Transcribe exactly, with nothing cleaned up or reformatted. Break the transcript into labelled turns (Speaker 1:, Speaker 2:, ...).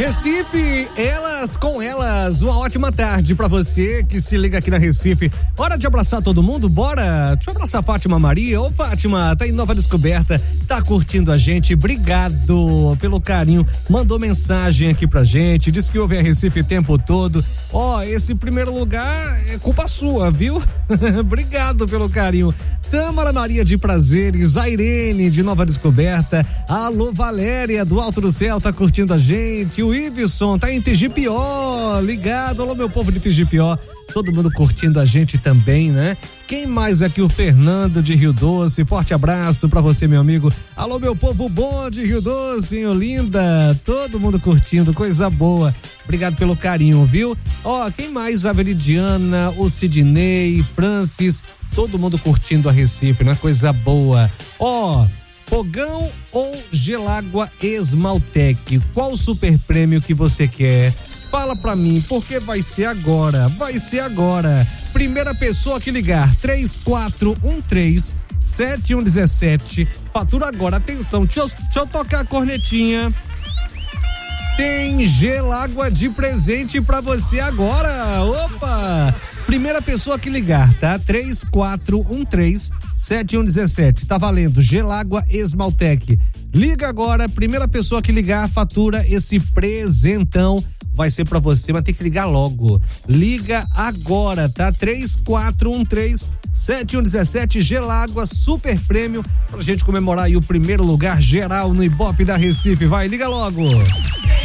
Speaker 1: Recife, elas com elas, uma ótima tarde pra você que se liga aqui na Recife. Hora de abraçar todo mundo, bora? Deixa eu abraçar a Fátima Maria. Ô Fátima, tá em Nova Descoberta, tá curtindo a gente, obrigado pelo carinho, mandou mensagem aqui pra gente, disse que ouve a Recife o tempo todo. Ó, esse primeiro lugar é culpa sua, viu? Obrigado pelo carinho. Tâmara Maria de Prazeres, a Irene de Nova Descoberta, alô Valéria do Alto do Céu tá curtindo a gente, o Iveson tá em Tigipió, ligado, alô meu povo de Tigipió, todo mundo curtindo a gente também, né? Quem mais aqui? O Fernando de Rio Doce, forte abraço pra você, meu amigo. Alô meu povo bom de Rio Doce, hein, Olinda, todo mundo curtindo, coisa boa. Obrigado pelo carinho, viu? Ó, quem mais? A Veridiana, o Sidney, Francis, todo mundo curtindo a Recife, né? Coisa boa. Ó, fogão ou Gelágua Esmaltec, qual super prêmio que você quer? Fala pra mim, porque vai ser agora, vai ser agora. Primeira pessoa que ligar, três quatro um três, sete um um sete, fatura agora, atenção, deixa eu, deixa eu tocar a cornetinha. Tem Gelágua de presente pra você agora, opa! Primeira pessoa que ligar, tá? três quatro um três, sete um um sete, tá valendo, Gelágua Esmaltec. Liga agora, primeira pessoa que ligar, fatura esse presentão. Vai ser pra você, mas tem que ligar logo. Liga agora, tá? três quatro um três, sete um um sete, Gelágua Super Prêmio, pra gente comemorar aí o primeiro lugar geral no Ibope da Recife. Vai, liga logo.